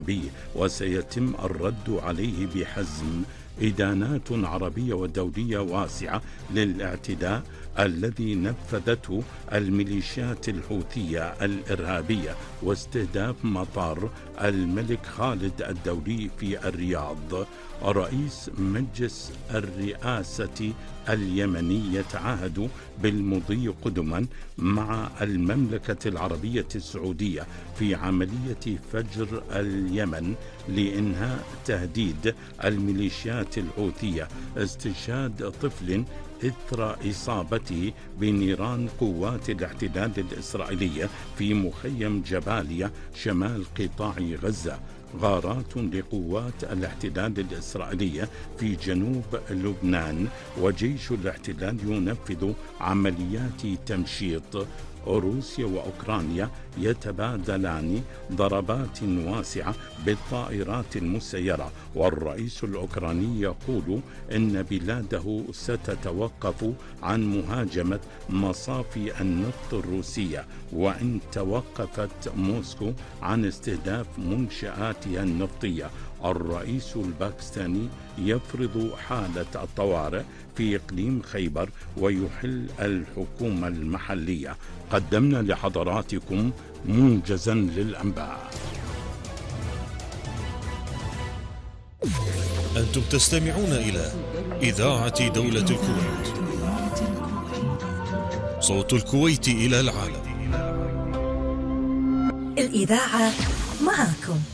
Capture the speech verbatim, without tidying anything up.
به، وسيتم الرد عليه بحزم. إدانات عربية ودولية واسعة للاعتداء الذي نفذته الميليشيات الحوثية الإرهابية واستهداف مطار الملك خالد الدولي في الرياض. رئيس مجلس الرئاسة اليمني يتعهد بالمضي قدما مع المملكة العربية السعودية في عملية فجر اليمن لإنهاء تهديد الميليشيات الحوثية. استشهاد طفل إثر إصابته بنيران قوات الاحتلال الإسرائيلية في مخيم جباليا شمال قطاع غزة. غارات لقوات الاحتلال الإسرائيلية في جنوب لبنان، وجيش الاحتلال ينفذ عمليات تمشيط. روسيا وأوكرانيا يتبادلان ضربات واسعة بالطائرات المسيرة، والرئيس الأوكراني يقول إن بلاده ستتوقف عن مهاجمة مصافي النفط الروسية وإن توقفت موسكو عن استهداف منشآتها النفطية. الرئيس الباكستاني يفرض حالة الطوارئ في إقليم خيبر ويحل الحكومة المحلية. قدمنا لحضراتكم موجزا للأنباء. أنتم تستمعون إلى إذاعة دولة الكويت، صوت الكويت إلى العالم. الإذاعة معاكم.